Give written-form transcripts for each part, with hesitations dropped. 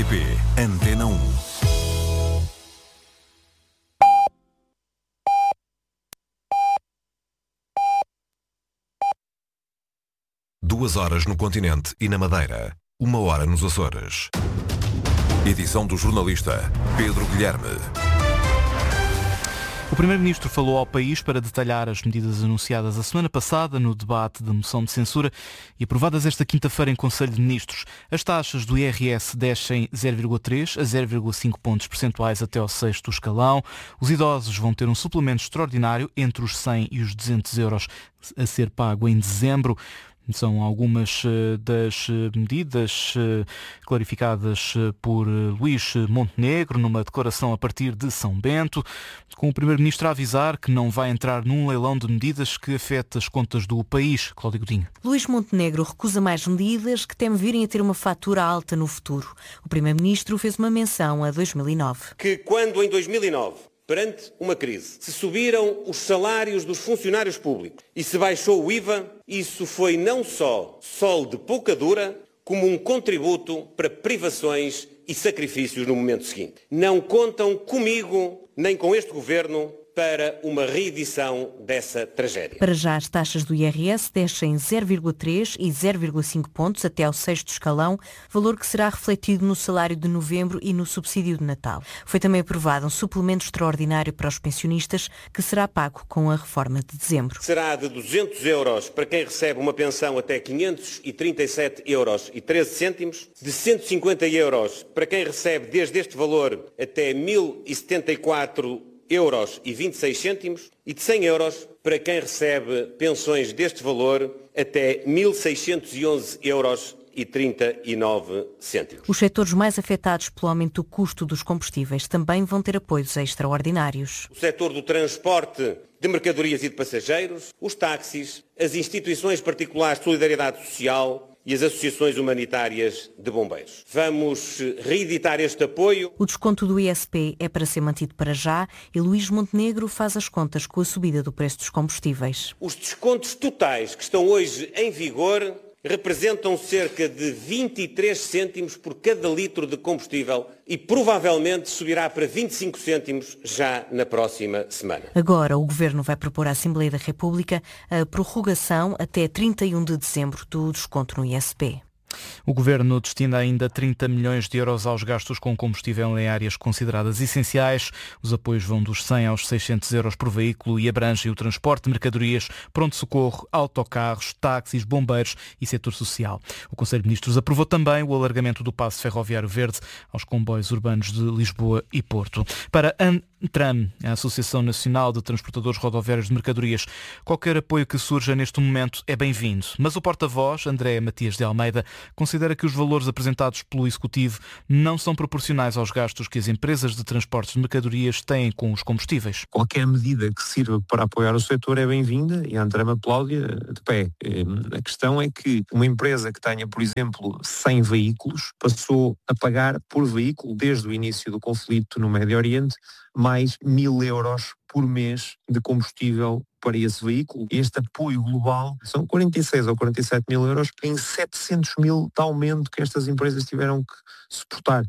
RTP Antena 1. Duas horas no continente e na Madeira. 1 hora nos Açores. Edição do jornalista Pedro Guilherme. O Primeiro-Ministro falou ao país para detalhar as medidas anunciadas a semana passada no debate da moção de censura e aprovadas esta quinta-feira em Conselho de Ministros. As taxas do IRS descem 0,3 a 0,5 pontos percentuais até ao 6º escalão. Os idosos vão ter um suplemento extraordinário entre os 100 e os 200 euros a ser pago em dezembro. São algumas das medidas clarificadas por Luís Montenegro numa declaração a partir de São Bento, com o Primeiro-Ministro a avisar que não vai entrar num leilão de medidas que afeta as contas do país. Cláudio Godinho. Luís Montenegro recusa mais medidas que teme virem a ter uma fatura alta no futuro. O Primeiro-Ministro fez uma menção a 2009. Que quando em 2009, perante uma crise, se subiram os salários dos funcionários públicos e se baixou o IVA, isso foi não só sol de pouca dura, como um contributo para privações e sacrifícios no momento seguinte. Não contam comigo, nem com este governo, para uma reedição dessa tragédia. Para já, as taxas do IRS descem 0,3 e 0,5 pontos até ao 6º escalão, valor que será refletido no salário de novembro e no subsídio de Natal. Foi também aprovado um suplemento extraordinário para os pensionistas, que será pago com a reforma de dezembro. Será de 200 euros para quem recebe uma pensão até 537 euros e 13 cêntimos, de 150 euros para quem recebe desde este valor até 1.074 euros e 26 cêntimos e de 100 euros para quem recebe pensões deste valor até 1.611 euros e 39 cêntimos. Os setores mais afetados pelo aumento do custo dos combustíveis também vão ter apoios extraordinários. O setor do transporte de mercadorias e de passageiros, os táxis, as instituições particulares de solidariedade social e as associações humanitárias de bombeiros. Vamos reeditar este apoio. O desconto do ISP é para ser mantido para já e Luís Montenegro faz as contas com a subida do preço dos combustíveis. Os descontos totais que estão hoje em vigor representam cerca de 23 cêntimos por cada litro de combustível e provavelmente subirá para 25 cêntimos já na próxima semana. Agora o Governo vai propor à Assembleia da República a prorrogação até 31 de dezembro do desconto no ISP. O Governo destina ainda 30 milhões de euros aos gastos com combustível em áreas consideradas essenciais. Os apoios vão dos 100 aos 600 euros por veículo e abrangem o transporte de mercadorias, pronto-socorro, autocarros, táxis, bombeiros e setor social. O Conselho de Ministros aprovou também o alargamento do passe ferroviário verde aos comboios urbanos de Lisboa e Porto. Para Antram, a Associação Nacional de Transportadores Rodoviários de Mercadorias, qualquer apoio que surja neste momento é bem-vindo. Mas o porta-voz, André Matias de Almeida, considera que os valores apresentados pelo Executivo não são proporcionais aos gastos que as empresas de transportes de mercadorias têm com os combustíveis. Qualquer medida que sirva para apoiar o setor é bem-vinda e a Antram aplaude de pé. A questão é que uma empresa que tenha, por exemplo, 100 veículos passou a pagar por veículo, desde o início do conflito no Médio Oriente, mais 1.000 euros por mês de combustível para esse veículo. Este apoio global são 46 ou 47 mil euros em 700 mil de aumento que estas empresas tiveram que suportar.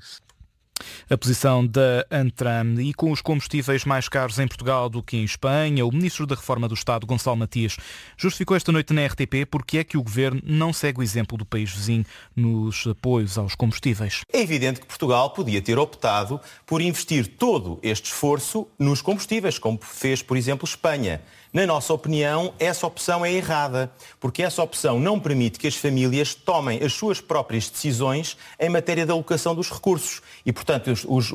A posição da Antram. E com os combustíveis mais caros em Portugal do que em Espanha, o Ministro da Reforma do Estado, Gonçalo Matias, justificou esta noite na RTP porque é que o Governo não segue o exemplo do país vizinho nos apoios aos combustíveis. É evidente que Portugal podia ter optado por investir todo este esforço nos combustíveis, como fez, por exemplo, Espanha. Na nossa opinião, essa opção é errada, porque essa opção não permite que as famílias tomem as suas próprias decisões em matéria de alocação dos recursos. E, portanto,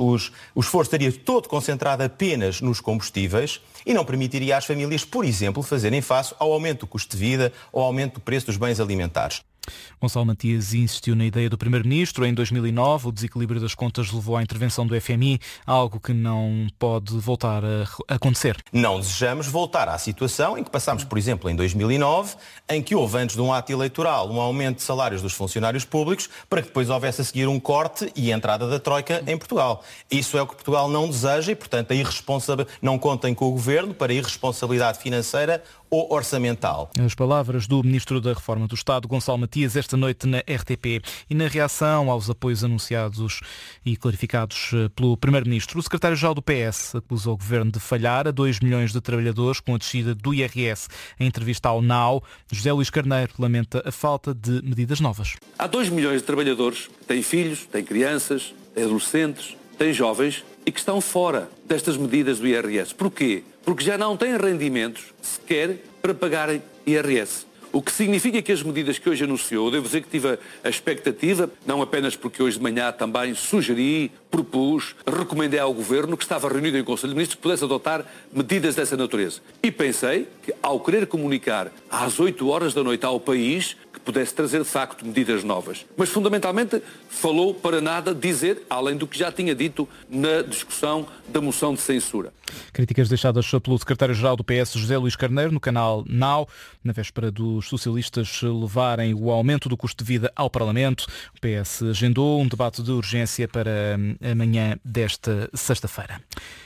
o esforço estaria todo concentrado apenas nos combustíveis e não permitiria às famílias, por exemplo, fazerem face ao aumento do custo de vida ou ao aumento do preço dos bens alimentares. Gonçalo Matias insistiu na ideia do Primeiro-Ministro. Em 2009, o desequilíbrio das contas levou à intervenção do FMI, algo que não pode voltar a acontecer. Não desejamos voltar à situação em que passámos, por exemplo, em 2009, em que houve, antes de um ato eleitoral, um aumento de salários dos funcionários públicos, para que depois houvesse a seguir um corte e a entrada da Troika em Portugal. Isso é o que Portugal não deseja e, portanto, não contem com o Governo para a irresponsabilidade financeira ou orçamental. As palavras do Ministro da Reforma do Estado, Gonçalo Matias, esta noite na RTP. E na reação aos apoios anunciados e clarificados pelo Primeiro-Ministro, o Secretário-Geral do PS acusou o Governo de falhar a 2 milhões de trabalhadores com a descida do IRS. Em entrevista ao NAU, José Luís Carneiro lamenta a falta de medidas novas. Há 2 milhões de trabalhadores que têm filhos, têm crianças, têm adolescentes, têm jovens e que estão fora destas medidas do IRS. Porquê? Porque já não têm rendimentos sequer para pagarem IRS. O que significa que as medidas que hoje anunciou, devo dizer que tive a expectativa, não apenas porque hoje de manhã também sugeri, propus, recomendei ao Governo que estava reunido em Conselho de Ministros que pudesse adotar medidas dessa natureza. E pensei que ao querer comunicar às 8 horas da noite ao país, que pudesse trazer de facto medidas novas. Mas fundamentalmente falou para nada dizer, além do que já tinha dito na discussão da moção de censura. Críticas deixadas pelo secretário-geral do PS, José Luís Carneiro, no canal NAU, na véspera dos socialistas levarem o aumento do custo de vida ao Parlamento. O PS agendou um debate de urgência para amanhã desta sexta-feira.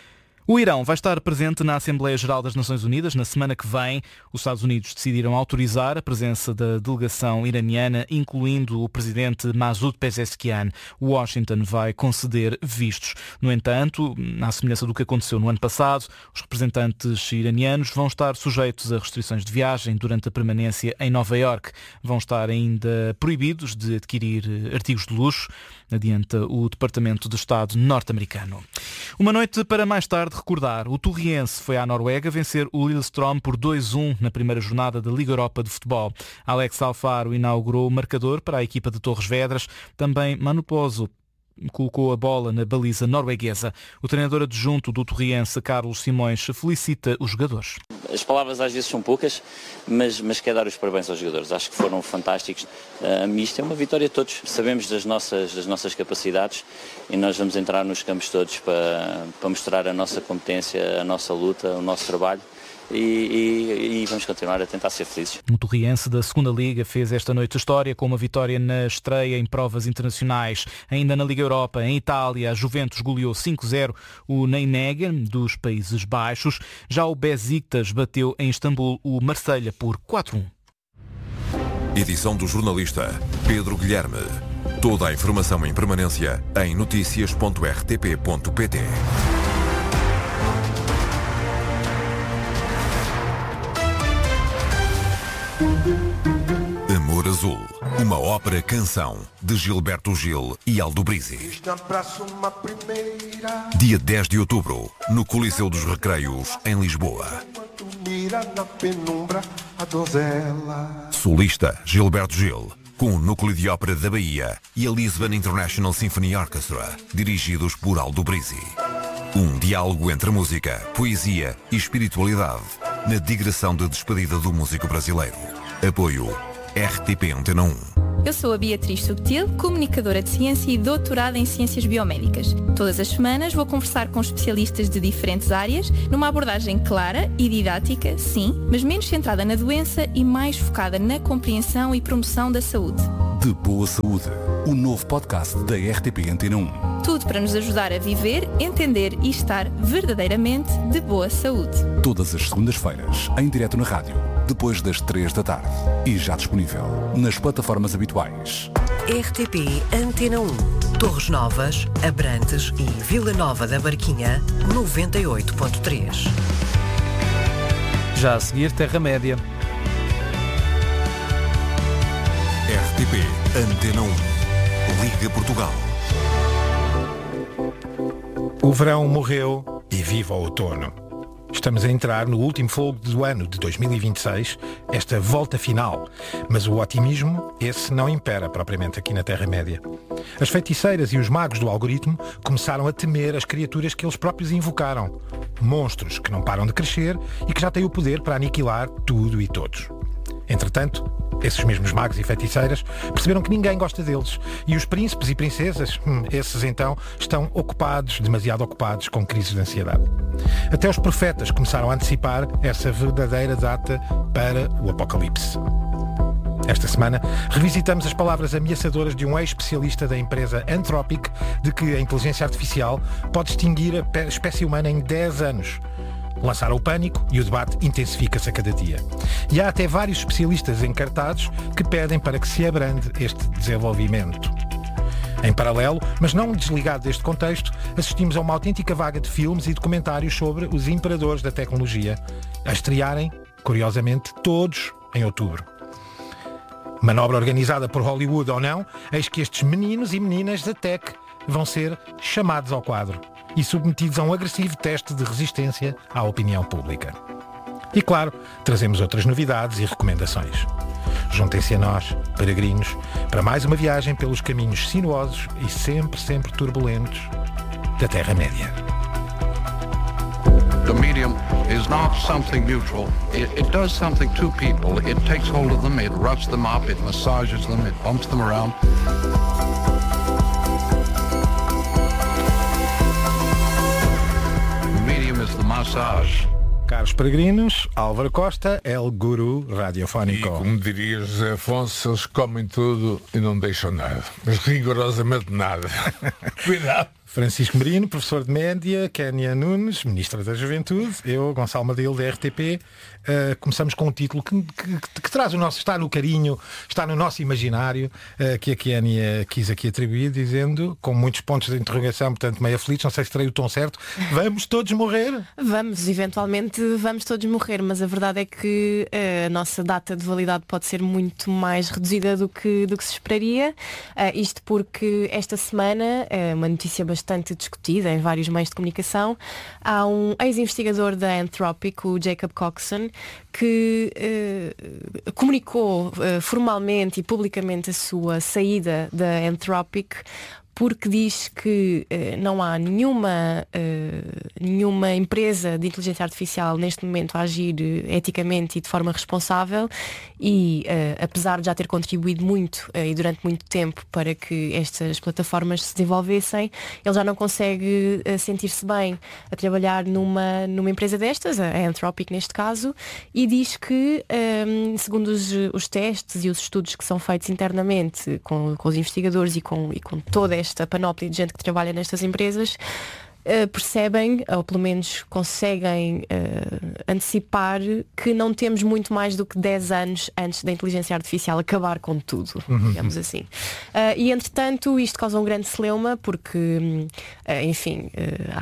O Irão vai estar presente na Assembleia Geral das Nações Unidas na semana que vem. Os Estados Unidos decidiram autorizar a presença da delegação iraniana, incluindo o presidente Masoud Pezeshkian. Washington vai conceder vistos. No entanto, à semelhança do que aconteceu no ano passado, os representantes iranianos vão estar sujeitos a restrições de viagem durante a permanência em Nova Iorque. Vão estar ainda proibidos de adquirir artigos de luxo, adianta o Departamento de Estado norte-americano. Uma noite para mais tarde recordar. O Torriense foi à Noruega vencer o Lillestrøm por 2-1 na primeira jornada da Liga Europa de Futebol. Alex Alfaro inaugurou o marcador para a equipa de Torres Vedras. Também Manu Pozo colocou a bola na baliza norueguesa. O treinador adjunto do Torriense, Carlos Simões, felicita os jogadores. As palavras às vezes são poucas, mas quero dar os parabéns aos jogadores. Acho que foram fantásticos. Isto é uma vitória de todos. Sabemos das nossas capacidades e nós vamos entrar nos campos todos para mostrar a nossa competência, a nossa luta, o nosso trabalho. E vamos continuar a tentar ser felizes. O Torriense da Segunda Liga fez esta noite história com uma vitória na estreia em provas internacionais. Ainda na Liga Europa, em Itália, a Juventus goleou 5-0 o Nijmegen dos Países Baixos. Já o Besiktas bateu em Istambul o Marselha por 4-1. Edição do jornalista Pedro Guilherme. Toda a informação em permanência em noticias.rtp.pt. Amor Azul, uma ópera-canção de Gilberto Gil e Aldo Brizzi. Dia 10 de outubro, no Coliseu dos Recreios, em Lisboa. Solista Gilberto Gil, com o Núcleo de Ópera da Bahia e a Lisbon International Symphony Orchestra, dirigidos por Aldo Brizzi. Um diálogo entre música, poesia e espiritualidade, na digressão de despedida do músico brasileiro. Apoio RTP Antena 1. Eu sou a Beatriz Subtil, comunicadora de ciência e doutorada em ciências biomédicas. Todas as semanas vou conversar com especialistas de diferentes áreas, numa abordagem clara e didática, sim, mas menos centrada na doença e mais focada na compreensão e promoção da saúde. De Boa Saúde, o novo podcast da RTP Antena 1. Tudo para nos ajudar a viver, entender e estar verdadeiramente de boa saúde. Todas as segundas-feiras, em direto na rádio, depois das 3 da tarde. E já disponível nas plataformas habituais. RTP Antena 1. Torres Novas, Abrantes e Vila Nova da Barquinha, 98.3. Já a seguir, Terra-média. RTP Antena 1. Liga Portugal. O verão morreu e viva o outono. Estamos a entrar no último fogo do ano de 2026, esta volta final. Mas o otimismo, esse não impera propriamente aqui na Terra-média. As feiticeiras e os magos do algoritmo começaram a temer as criaturas que eles próprios invocaram. Monstros que não param de crescer e que já têm o poder para aniquilar tudo e todos. Entretanto, esses mesmos magos e feiticeiras perceberam que ninguém gosta deles. E os príncipes e princesas, esses então, estão ocupados, demasiado ocupados, com crises de ansiedade. Até os profetas começaram a antecipar essa verdadeira data para o apocalipse. Esta semana, revisitamos as palavras ameaçadoras de um ex-especialista da empresa Anthropic de que a inteligência artificial pode extinguir a espécie humana em 10 anos. lançaram o pânico e o debate intensifica-se a cada dia. E há até vários especialistas encartados que pedem para que se abrande este desenvolvimento. Em paralelo, mas não desligado deste contexto, assistimos a uma autêntica vaga de filmes e documentários sobre os imperadores da tecnologia, a estrearem, curiosamente, todos em outubro. Manobra organizada por Hollywood ou não, eis que estes meninos e meninas da tech vão ser chamados ao quadro e submetidos a um agressivo teste de resistência à opinião pública. E claro, trazemos outras novidades e recomendações. Juntem-se a nós, peregrinos, para mais uma viagem pelos caminhos sinuosos e sempre turbulentos da Terra-média. The medium is not something neutral. It does something to people. It takes hold of them, it roughs them up, it massages them, it bumps them around. The medium is the massage. Caros peregrinos, Álvaro Costa, El Guru Radiofónico. E como diria José Afonso, eles comem tudo e não deixam nada. Mas rigorosamente nada. Cuidado. Francisco Merino, professor de média, Kénia Nunes, ministra da Juventude, eu, Gonçalo Madilo, da RTP. Começamos com um título que traz o nosso, está no carinho, está no nosso imaginário, que a Kénia quis aqui atribuir, dizendo, com muitos pontos de interrogação, portanto meio aflitos, não sei se terei o tom certo, vamos todos morrer? Vamos, eventualmente vamos todos morrer, mas a verdade é que a nossa data de validade pode ser muito mais reduzida do que se esperaria, isto porque esta semana, uma notícia bastante discutida em vários meios de comunicação, há um ex-investigador da Anthropic, o Jacob Coxon, que comunicou formalmente e publicamente a sua saída da Anthropic, porque diz que não há nenhuma empresa de inteligência artificial neste momento a agir eticamente e de forma responsável e, apesar de já ter contribuído muito e durante muito tempo para que estas plataformas se desenvolvessem, ele já não consegue sentir-se bem a trabalhar numa empresa destas, a Anthropic neste caso, e diz que, segundo os testes e os estudos que são feitos internamente com os investigadores e com toda esta panóplia de gente que trabalha nestas empresas, percebem, ou pelo menos conseguem antecipar que não temos muito mais do que 10 anos antes da inteligência artificial acabar com tudo, digamos assim. E entretanto isto causa um grande celeuma porque, enfim,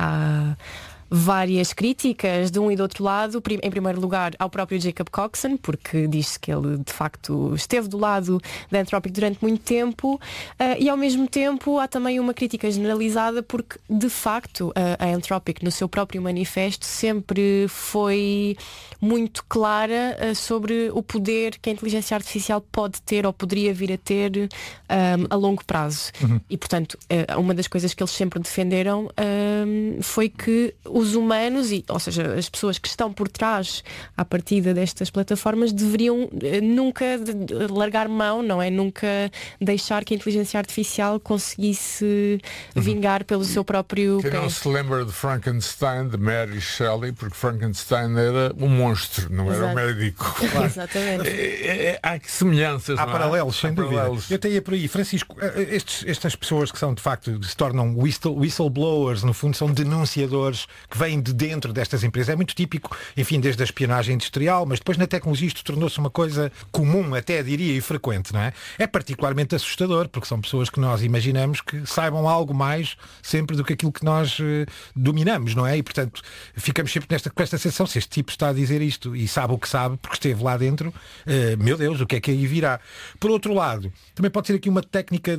há várias críticas de um e do outro lado. Em primeiro lugar ao próprio Jacob Coxon, porque diz-se que ele de facto esteve do lado da Anthropic durante muito tempo, e ao mesmo tempo há também uma crítica generalizada porque de facto a Anthropic no seu próprio manifesto sempre foi muito clara sobre o poder que a inteligência artificial pode ter ou poderia vir a ter a longo prazo. E portanto uma das coisas que eles sempre defenderam foi que os humanos, ou seja, as pessoas que estão por trás à partida destas plataformas deveriam nunca largar mão, não é? Nunca deixar que a inteligência artificial conseguisse vingar pelo seu próprio pé. Quem não se lembra de Frankenstein, de Mary Shelley, porque Frankenstein era um monstro, não era um médico. Claro. Exatamente. Há semelhanças. Há paralelos, sem dúvida. Eu até ia por aí. Francisco, estas pessoas que são de facto, se tornam whistleblowers, no fundo são denunciadores que vêm de dentro destas empresas. É muito típico, enfim, desde a espionagem industrial, mas depois na tecnologia isto tornou-se uma coisa comum, até diria, e frequente, não é? É particularmente assustador, porque são pessoas que nós imaginamos que saibam algo mais sempre do que aquilo que nós dominamos, não é? E portanto ficamos sempre com esta sensação, se este tipo está a dizer isto e sabe o que sabe, porque esteve lá dentro, meu Deus, o que é que aí virá? Por outro lado, também pode ser aqui uma técnica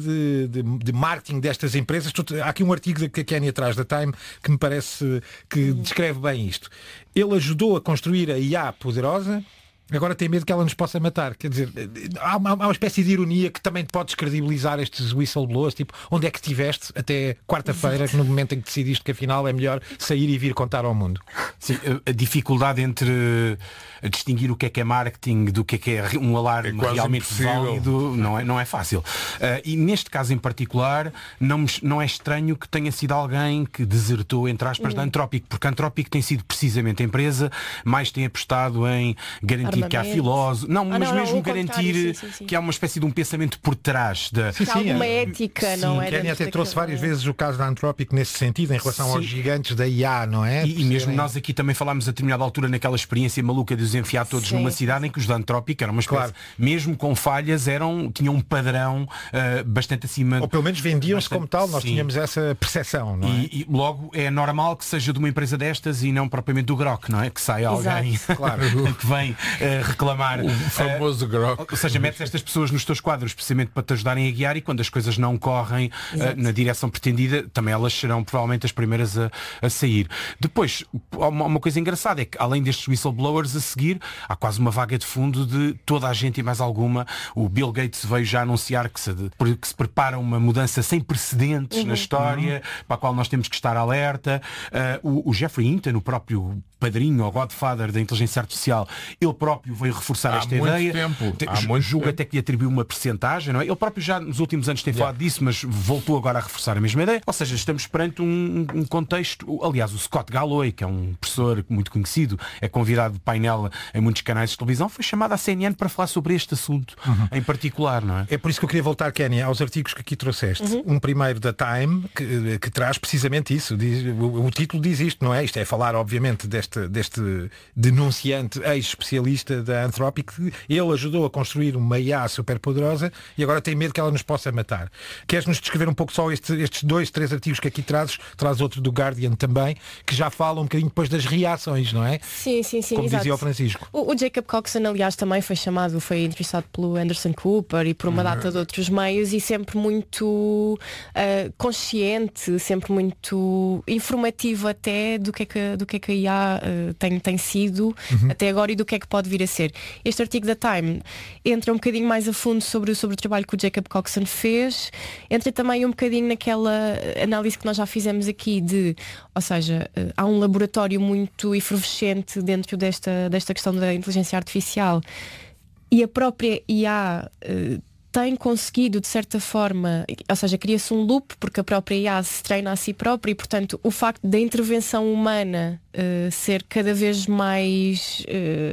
de marketing destas empresas. Há aqui um artigo que a Kénia traz da Time que me parece que descreve bem isto. Ele ajudou a construir a IA poderosa, agora tem medo que ela nos possa matar. Quer dizer, há uma espécie de ironia que também pode descredibilizar estes whistleblowers, tipo, onde é que estiveste até quarta-feira, no momento em que decidiste que afinal é melhor sair e vir contar ao mundo? Sim, a dificuldade entre distinguir o que é marketing do que é um alarme realmente válido não é fácil. E neste caso em particular não é estranho que tenha sido alguém que desertou, entre aspas, da Anthropic, porque a Anthropic tem sido precisamente a empresa mais tem apostado em garantir garantir que há filósofos. Mesmo garantir que há uma espécie de um pensamento por trás da. Que há alguma ética, não é? Kenny até trouxe várias vezes o caso da Anthropic nesse sentido, em relação aos gigantes da IA, não é? E mesmo nós aqui também falámos a determinada altura naquela experiência maluca de os enfiar todos numa cidade em que os da Anthropic eram uma espécie, mesmo com falhas, tinham um padrão bastante acima. Ou pelo menos vendiam-se como tal, nós tínhamos essa percepção, não é? E logo é normal que seja de uma empresa destas e não propriamente do Grok, não é? Que sai alguém que vem reclamar. O famoso Grok. Ou seja, metes estas pessoas nos teus quadros precisamente para te ajudarem a guiar, e quando as coisas não correm na direção pretendida, também elas serão provavelmente as primeiras a sair. Depois, uma coisa engraçada é que além destes whistleblowers, a seguir há quase uma vaga de fundo de toda a gente e mais alguma. O Bill Gates veio já anunciar que se prepara uma mudança sem precedentes na história, para a qual nós temos que estar alerta. O Jeffrey Hinton, o próprio padrinho ou Godfather da inteligência artificial, ele próprio veio reforçar esta ideia. Julga até que lhe atribuiu uma percentagem, não é? Ele próprio já nos últimos anos tem falado disso, mas voltou agora a reforçar a mesma ideia. Ou seja, estamos perante um contexto. Aliás, o Scott Galloway, que é um professor muito conhecido, é convidado de painel em muitos canais de televisão, foi chamado à CNN para falar sobre este assunto em particular, não é? É por isso que eu queria voltar, Kenny, aos artigos que aqui trouxeste. Um primeiro da Time, que traz precisamente isso. O título diz isto, não é? Isto é falar, obviamente, deste denunciante ex-especialista da Anthropic. Ele ajudou a construir uma IA super poderosa e agora tem medo que ela nos possa matar. Queres-nos descrever um pouco só estes 2, 3 artigos que aqui trazes? Traz outro do Guardian também, que já fala um bocadinho depois das reações, não é? Sim, como exato. dizia o Francisco. O Jacob Coxon, aliás, também foi entrevistado pelo Anderson Cooper e por uma data de outros meios, e sempre muito consciente, sempre muito informativo até do que é que a IA tem sido até agora e do que é que pode vir a ser. Este artigo da Time entra um bocadinho mais a fundo sobre o trabalho que o Jacob Coxon fez, entra também um bocadinho naquela análise que nós já fizemos aqui ou seja, há um laboratório muito efervescente dentro desta questão da inteligência artificial, e a própria IA tem conseguido, de certa forma, ou seja, cria-se um loop, porque a própria IA se treina a si própria, e portanto o facto da intervenção humana ser cada vez mais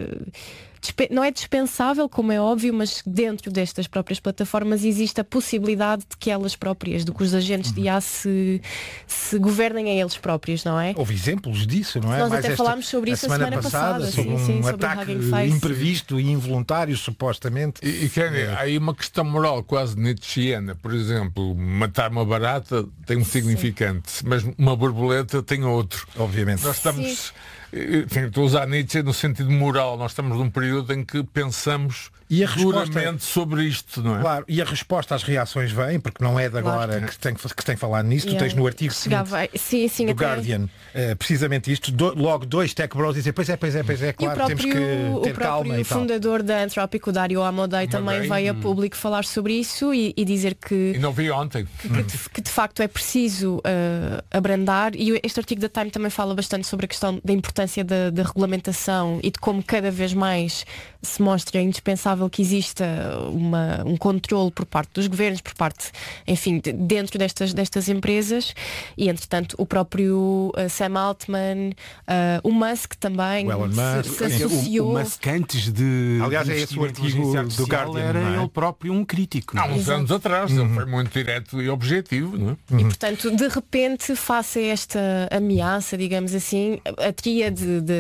não é dispensável, como é óbvio, mas dentro destas próprias plataformas existe a possibilidade de que elas próprias, de que os agentes de IA se governem a eles próprios, não é? Houve exemplos disso, não é? Nós até falámos sobre isso a semana passada, sobre um ataque imprevisto e involuntário, supostamente. E Kenny, há aí uma questão moral quase nietzschiana. Por exemplo, matar uma barata tem um significante, mas uma borboleta tem outro. Obviamente. Nós estamos... Enfim, estou a usar Nietzsche no sentido moral. Nós estamos num período em que pensamos duramente sobre isto, não é? Claro, e a resposta às reações vem, porque não é de agora que tem falado nisso. Tu tens no artigo seguinte do Guardian precisamente isto, logo 2 tech bros dizem pois é, claro, temos que ter calma e tal. O fundador da Anthropic, o Dario Amodei, também veio a público falar sobre isso e dizer que... E não vi ontem. Que de facto é preciso abrandar, e este artigo da Time também fala bastante sobre a questão da importância da regulamentação e de como cada vez mais se mostra indispensável que exista um controle por parte dos governos, por parte, enfim, dentro destas empresas. E entretanto o próprio Sam Altman, o Musk também se associou. O Musk antes de... Aliás, é esse o artigo do Guardian, era ele próprio um crítico. Há uns anos atrás ele foi muito direto e objetivo, não é? E portanto, de repente, face a esta ameaça, digamos assim, a tríade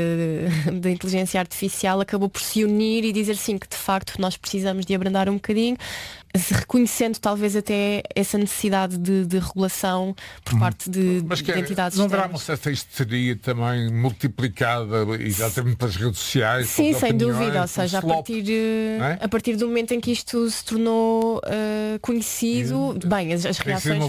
de inteligência artificial acabou por se unir e dizer sim que de facto nós precisamos de abrandar um bocadinho, reconhecendo talvez até essa necessidade de regulação por parte de entidades não externas. haverá uma certa histeria também multiplicada exatamente pelas redes sociais? Sim, sem dúvida, ou seja, a partir do momento em que isto se tornou conhecido, bem, as reações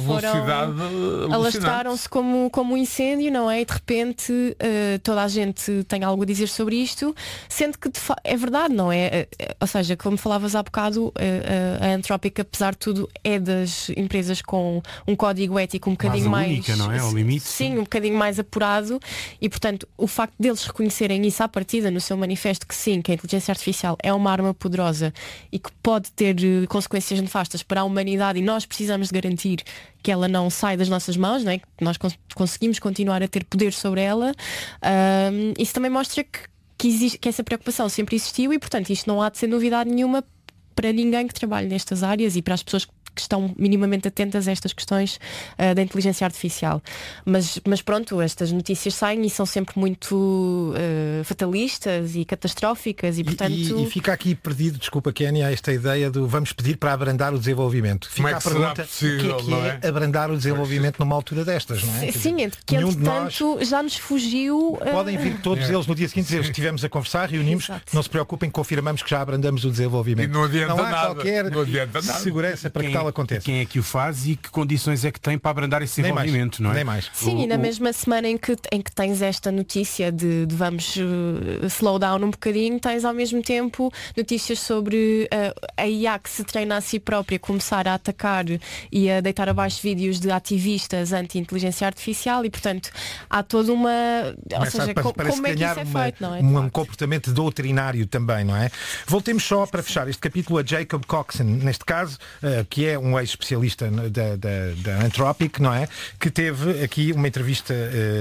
alastraram-se como um incêndio, não é? E de repente toda a gente tem algo a dizer sobre isto, sendo que é verdade, não é? Ou seja, como falavas há bocado, a Anthropic, apesar de tudo, é das empresas com um código ético um bocadinho mais única, não é? Ao limite. Sim, um bocadinho mais apurado, e portanto o facto deles reconhecerem isso à partida no seu manifesto, que sim, que a inteligência artificial é uma arma poderosa e que pode ter consequências nefastas para a humanidade, e nós precisamos de garantir que ela não sai das nossas mãos, não é? Que nós conseguimos continuar a ter poder sobre ela. Isso também mostra que que essa preocupação sempre existiu e, portanto, isto não há de ser novidade nenhuma para ninguém que trabalhe nestas áreas e para as pessoas que estão minimamente atentas a estas questões da inteligência artificial. Mas pronto, estas notícias saem e são sempre muito fatalistas e catastróficas e portanto... E fica aqui perdido, desculpa Kénia, esta ideia do vamos pedir para abrandar o desenvolvimento. Fica a pergunta, possível, o que é abrandar o desenvolvimento numa altura destas, não é? Sim, que entretanto já nos fugiu... Podem vir todos eles no dia seguinte dizer, estivemos a conversar, reunimos, não se preocupem, confirmamos que já abrandamos o desenvolvimento. E não adianta não há nada. Qualquer segurança para que tal aconteça. Quem é que o faz e que condições é que tem para abrandar esse desenvolvimento, não é? Nem mais. Sim, e na mesma semana em que tens esta notícia de vamos slow down um bocadinho, tens ao mesmo tempo notícias sobre a IA que se treina a si própria começar a atacar e a deitar abaixo vídeos de ativistas anti-inteligência artificial e, portanto, há toda uma... Ou seja, como é que isso é feito, não é? Um comportamento doutrinário também, não é? Voltemos só para fechar este capítulo a Jacob Coxon, neste caso, que é um ex-especialista da Anthropic, não é? Que teve aqui uma entrevista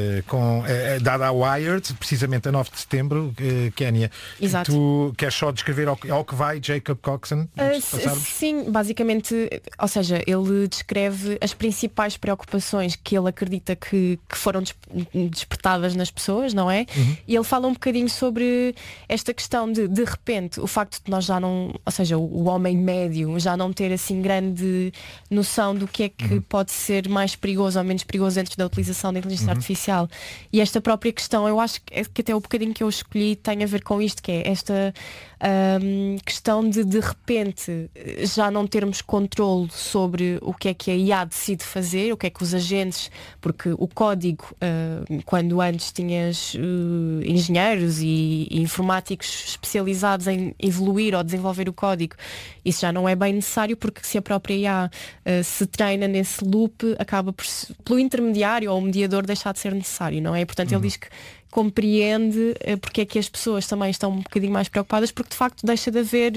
dada à Wired, precisamente a 9 de setembro, Kénia. Exato. Tu queres só descrever ao que vai Jacob Coxon? Sim, basicamente, ou seja, ele descreve as principais preocupações que ele acredita que foram despertadas nas pessoas, não é? Uhum. E ele fala um bocadinho sobre esta questão de repente, o facto de nós já não, ou seja, o homem médio já não ter assim grande noção do que é que pode ser mais perigoso ou menos perigoso dentro da utilização da inteligência artificial. E esta própria questão, eu acho que até o bocadinho que eu escolhi tem a ver com isto, que é esta questão de repente já não termos controle sobre o que é que a IA decide fazer, o que é que os agentes, porque o código, quando antes tinhas engenheiros e informáticos especializados em evoluir ou desenvolver o código, isso já não é bem necessário, porque se a própria IA se treina nesse loop, acaba pelo intermediário ou o mediador deixar de ser necessário, não é? Portanto, ele diz que compreende porque é que as pessoas também estão um bocadinho mais preocupadas, porque de facto deixa de haver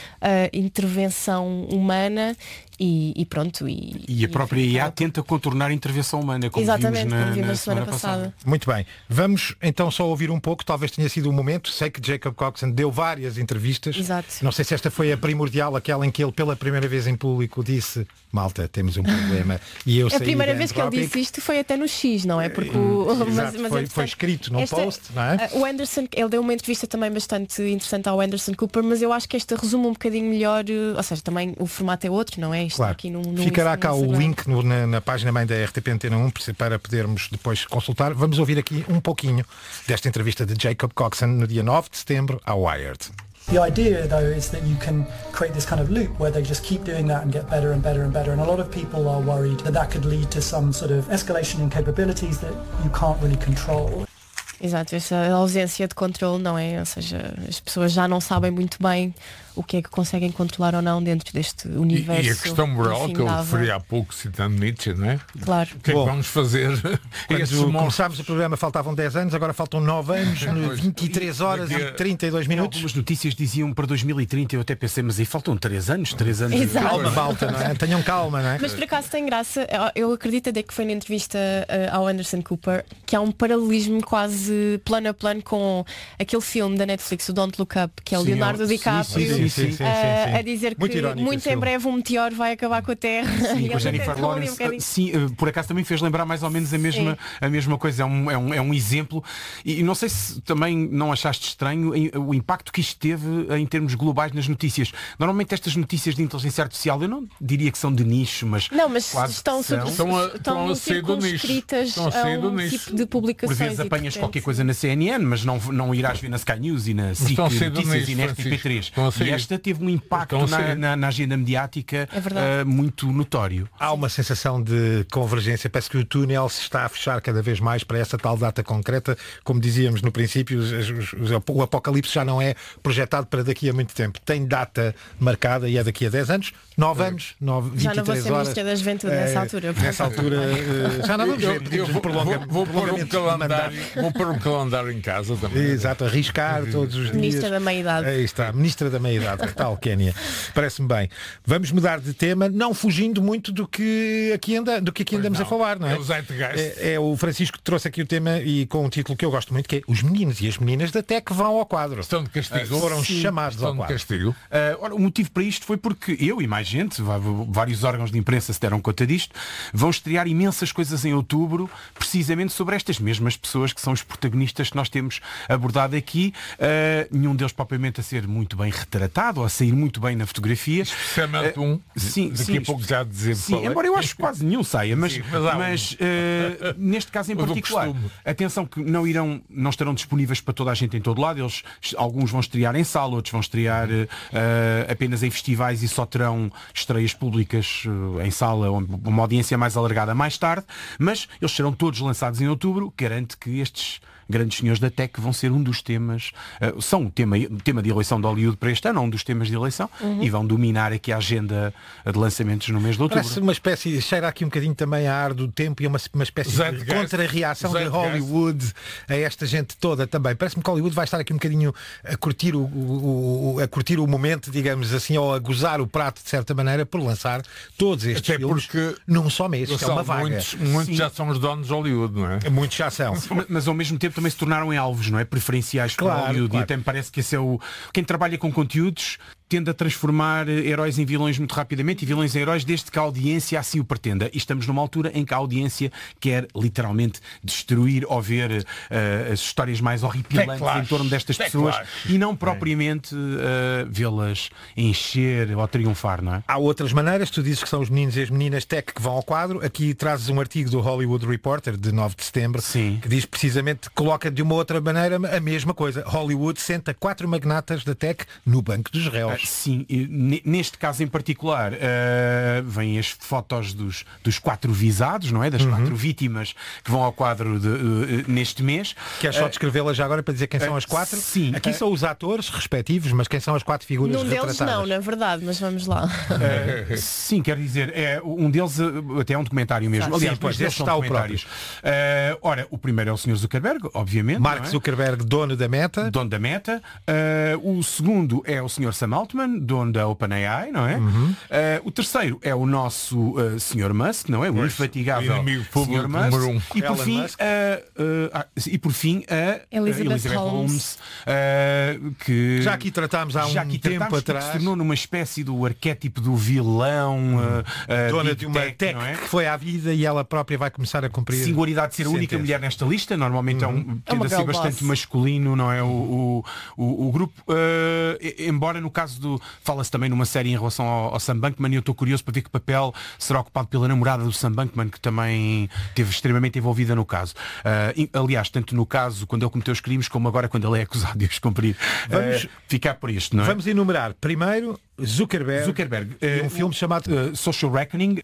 intervenção humana e pronto. E a própria IA tenta contornar a intervenção humana, como exatamente, vimos na semana passada. Muito bem. Vamos então só ouvir um pouco, talvez tenha sido o momento. Sei que Jacob Coxon deu várias entrevistas. Exato. Não sei se esta foi a primordial, aquela em que ele pela primeira vez em público disse: malta, temos um problema. E eu a primeira vez que ele disse isto foi até no X, não é? Porque foi escrito num post, não é? O Anderson, ele deu uma entrevista também bastante interessante ao Anderson Cooper, mas eu acho que esta resume um bocadinho melhor, ou seja, também o formato é outro, não é? Claro. Aqui Ficará cá o link na página mãe da RTP Antena 1 para podermos depois consultar. Vamos ouvir aqui um pouquinho desta entrevista de Jacob Coxon no dia 9 de setembro à Wired. The idea, though, is that you can create this kind of loop where they just keep doing that and get better and better and better. And a lot of people are worried that could lead to some sort of escalation in capabilities that you can't really control. Exato, essa ausência de controle, não é? Ou seja, as pessoas já não sabem muito bem o que é que conseguem controlar ou não dentro deste universo. E a questão moral que eu referi há pouco, citando Nietzsche, não é? Claro. O que é que vamos fazer? Quando começámos o programa faltavam 10 anos, agora faltam 9 anos, 23 horas e 32 minutos. Algumas notícias diziam para 2030, eu até pensei, mas aí faltam 3 anos? 3 anos. Exato. Calma, malta, não é? Tenham calma, não é? Mas por acaso tem graça, eu acredito até que foi na entrevista ao Anderson Cooper, que há um paralelismo quase plano a plano com aquele filme da Netflix, o Don't Look Up, que é o Leonardo DiCaprio. A dizer que muito em breve um meteoro vai acabar com a Terra. Sim, com a Jennifer Lawrence. Sim, por acaso também fez lembrar mais ou menos a mesma coisa. É um exemplo. E não sei se também não achaste estranho o impacto que isto teve em termos globais nas notícias. Normalmente estas notícias de inteligência artificial, eu não diria que são de nicho, mas estão circunscritas a um tipo de publicações. Por vezes apanhas qualquer coisa na CNN, mas não irás ver na Sky News e na SIC Notícias e na RTP3. E esta teve um impacto na agenda mediática muito notório. Há uma sensação de convergência, parece que o túnel se está a fechar cada vez mais para essa tal data concreta. Como dizíamos no princípio, o apocalipse já não é projetado para daqui a muito tempo. Tem data marcada e é daqui a 10 anos. 9 anos, 23 já não vou ser horas. Ministra da Juventude nessa altura. Nessa altura, já não vamos ver. Vou pôr um calendário em casa também. Exato, arriscar todos os dias. Ministra da Meia-Idade. Aí está, Ministra da Meia-Idade. Tal, Kénia. Parece-me bem. Vamos mudar de tema, não fugindo muito do que aqui andamos a falar, não é? É o Zeitgeist. É o Francisco que trouxe aqui o tema e com um título que eu gosto muito, que é Os meninos e as meninas da TEC vão ao quadro. Estão de castigo. Foram chamados ao quadro. Castigo. Ora, o motivo para isto foi porque eu e mais gente, vários órgãos de imprensa se deram conta disto, vão estrear imensas coisas em outubro, precisamente sobre estas mesmas pessoas que são os protagonistas que nós temos abordado aqui, nenhum deles propriamente a ser muito bem retratado ou a sair muito bem na fotografia. Especialmente daqui a pouco já dizemos. Sim, embora eu acho que quase nenhum saia, mas neste caso em particular, atenção que não estarão disponíveis para toda a gente em todo lado, alguns vão estrear em sala, outros vão estrear apenas em festivais e só terão estreias públicas em sala, uma audiência mais alargada mais tarde, mas eles serão todos lançados em outubro, garante que estes grandes senhores da TEC vão ser um dos temas, são o tema de eleição de Hollywood para este ano, um dos temas de eleição, e vão dominar aqui a agenda de lançamentos no mês de outubro. Parece uma espécie, cheira aqui um bocadinho também a ar do tempo e uma espécie de contra-reação de Hollywood a esta gente toda também. Parece-me que Hollywood vai estar aqui um bocadinho a curtir o momento, digamos assim, ou a gozar o prato de certa maneira por lançar todos estes filmes num só mês, que é uma vaga. Muitos já são os donos de Hollywood, não é? Muitos já são. Mas ao mesmo tempo também se tornaram em alvos, não é? Preferenciais para Hollywood. Claro. E até me parece que esse é quem trabalha com conteúdos tende a transformar heróis em vilões muito rapidamente e vilões em heróis desde que a audiência assim o pretenda. E estamos numa altura em que a audiência quer literalmente destruir ou ver as histórias mais horripilantes em torno destas pessoas e não propriamente vê-las encher ou triunfar, não é? Há outras maneiras, tu dizes que são os meninos e as meninas TEC que vão ao quadro. Aqui trazes um artigo do Hollywood Reporter de 9 de setembro que diz precisamente, coloca de uma outra maneira a mesma coisa. Hollywood senta 4 magnatas da TEC no banco dos réus. Sim, neste caso em particular vêm as fotos dos 4 visados, não é? Das 4 vítimas que vão ao quadro neste mês. Queres só descrevê-las já agora para dizer quem são as 4? Sim. Aqui são os atores respectivos, mas quem são as 4 figuras retratadas? Deles não, na verdade, mas vamos lá. Sim, quero dizer, um deles até é um documentário mesmo. Aliás, pois, esse está o próprio. Ora, o primeiro é o Sr. Zuckerberg, obviamente. Mark Zuckerberg, dono da Meta. O segundo é o Sr. Sam Altman, dono da OpenAI, não é? O terceiro é o nosso Sr. Musk, não é? O infatigável Sr. Musk. E por fim a Elizabeth Holmes, que já aqui tratámos há um tempo atrás, que se tornou numa espécie do arquétipo do vilão, dona de uma tech que foi à vida e ela própria vai começar a cumprir. Singularidade de ser a única mulher nesta lista, normalmente tende a ser bastante masculino, não é? O grupo, embora no caso fala-se também numa série em relação ao Sam Bankman, e eu estou curioso para ver que papel será ocupado pela namorada do Sam Bankman, que também esteve extremamente envolvida no caso. Aliás, tanto no caso quando ele cometeu os crimes, como agora quando ele é acusado de os cumprir. Vamos ficar por isto, não é? Vamos enumerar. Primeiro, Zuckerberg um filme chamado Social Reckoning,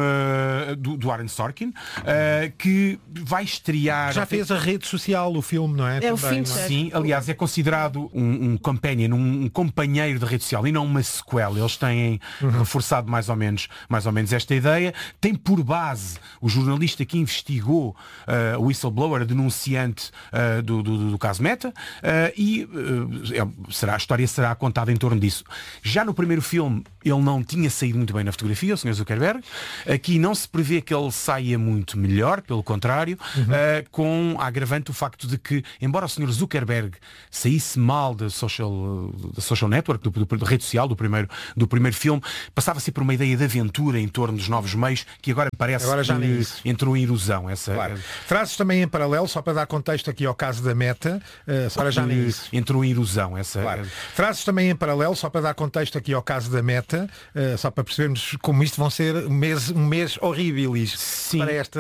do Aaron Sorkin, que vai estrear... Já fez a rede social, o filme, não é? É o Fincher. Sim, aliás, é considerado um companion, um companheiro da rede social e não uma sequela. Eles têm reforçado mais ou menos esta ideia. Tem por base o jornalista que investigou o whistleblower, a denunciante do caso Meta, e a história será contada em torno disso. Já no primeiro filme ele não tinha saído muito bem na fotografia, o Sr. Zuckerberg. Aqui não se prevê que ele saia muito melhor, pelo contrário, com a agravante o facto de que, embora o Sr. Zuckerberg saísse mal da social network, da rede social do primeiro filme, passava a ser por uma ideia de aventura em torno dos novos meios, que agora parece que entrou em erosão. Trazes também em paralelo, só para dar contexto aqui ao caso da Meta, entrou em erosão. Trazes também em paralelo, só para dar contexto aqui ao caso da Meta, só para percebermos como isto vão ser um mês horríveis para esta